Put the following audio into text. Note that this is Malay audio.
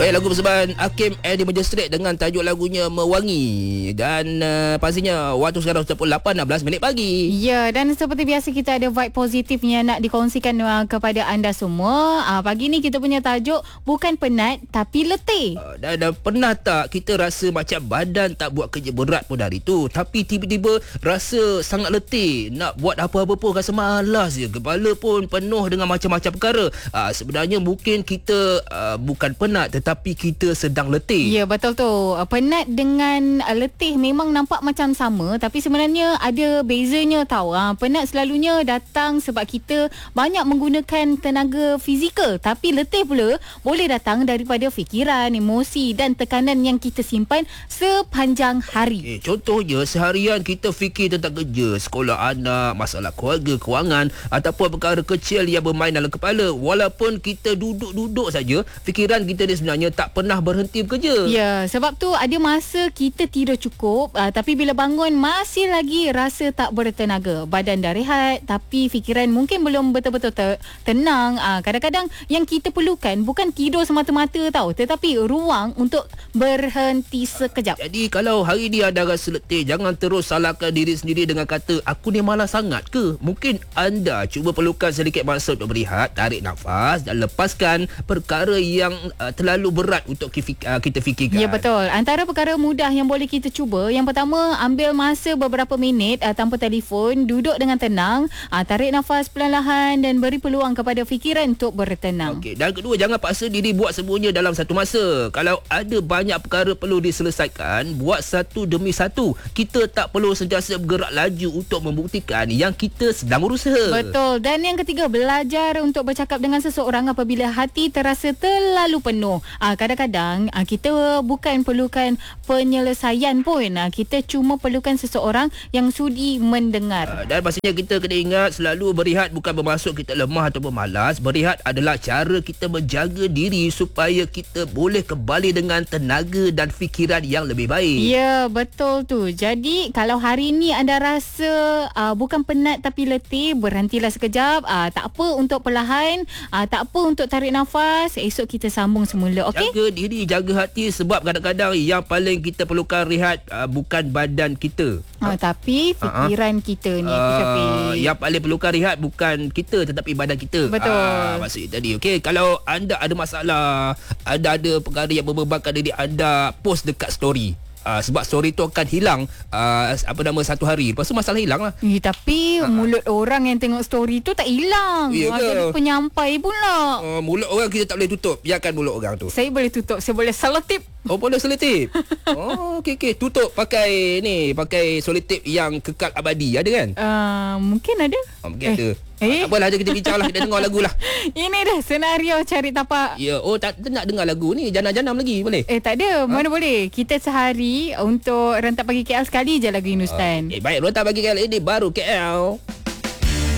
Baik, lagu persembahan Hakim and the Magistrate dengan tajuk lagunya Mewangi. Dan pastinya waktu sekarang sudah pukul 8.16 pagi. Ya, dan seperti biasa kita ada vibe positifnya nak dikongsikan kepada anda semua. Pagi ni kita punya tajuk bukan penat tapi letih. Dan pernah tak kita rasa macam badan tak buat kerja berat pun hari tu, tapi tiba-tiba rasa sangat letih, nak buat apa-apa pun rasa malas je, kepala pun penuh dengan macam-macam perkara. Sebenarnya mungkin kita bukan penat tetapi kita sedang letih. Ya, betul tu. Penat dengan letih memang nampak macam sama, tapi sebenarnya ada bezanya tau. Penat selalunya datang sebab kita banyak menggunakan tenaga fizikal, tapi letih pula boleh datang daripada fikiran, emosi dan tekanan yang kita simpan sepanjang hari. Contohnya seharian kita fikir tentang kerja, sekolah anak, masalah keluarga, kewangan ataupun perkara kecil yang bermain dalam kepala. Walaupun kita duduk-duduk saja, fikiran kita ni sebenarnya tak pernah berhenti bekerja. Ya, sebab tu ada masa kita tidur cukup, tapi bila bangun masih lagi rasa tak bertenaga. Badan dah rehat tapi fikiran mungkin belum betul-betul tenang. Kadang-kadang yang kita perlukan bukan tidur semata-mata tau, tetapi ruang untuk berhenti sekejap. Jadi kalau hari ni anda rasa letih, jangan terus salahkan diri sendiri dengan kata aku ni malas sangat ke. Mungkin anda cuba perlukan sedikit masa untuk berehat, tarik nafas dan lepaskan perkara yang terlalu berat untuk kita fikirkan. Ya, betul. Antara perkara mudah yang boleh kita cuba, yang pertama, ambil masa beberapa minit tanpa telefon, duduk dengan tenang, tarik nafas perlahan dan beri peluang kepada fikiran untuk bertenang. Okey, dan kedua, jangan paksa diri buat semuanya dalam satu masa. Kalau ada banyak perkara perlu diselesaikan, buat satu demi satu. Kita tak perlu sentiasa bergerak laju untuk membuktikan yang kita sedang berusaha. Betul. Dan yang ketiga, belajar untuk bercakap dengan seseorang apabila hati terasa terlalu penuh. Kadang-kadang kita bukan perlukan penyelesaian pun. Kita cuma perlukan seseorang yang sudi mendengar. Dan pastinya kita kena ingat, selalu berehat bukan bermaksud kita lemah ataupun malas. Berehat adalah cara kita menjaga diri supaya kita boleh kembali dengan tenaga dan fikiran yang lebih baik. Ya, betul tu. Jadi kalau hari ni anda rasa bukan penat tapi letih, berhentilah sekejap. Tak apa untuk perlahan, tak apa untuk tarik nafas. Esok kita sambung semula, okey? Jaga diri, jaga hati, sebab kadang-kadang yang paling kita perlukan rehat bukan badan kita. Tapi fikiran kita ni, yang paling perlukan rehat bukan kita tetapi badan kita. Betul. Maksud tadi, okey, kalau anda ada masalah, anda ada perkara yang membebankan diri anda, post dekat story. Sebab story tu akan hilang satu hari. Lepas tu masalah hilang lah. Tapi mulut orang yang tengok story tu tak hilang. Jadi penyampai pula. Mulut orang kita tak boleh tutup. Biarkan mulut orang tu. Saya boleh tutup. Saya boleh selotip. Oh, boleh selotip. Okey. Tutup pakai selotip yang kekal abadi. Ada kan? Mungkin ada. Mungkin ada. Tak apalah, kita bincang lah. Kita dengar lagu lah. Ini dah senario cari tapak. Ya, tak nak dengar lagu ni. Janam-janam lagi boleh? Tak ada. Mana boleh. Kita sehari untuk rentak pagi KL sekali je lagu Hindustan. Baik, rentak pagi KL ini baru KL.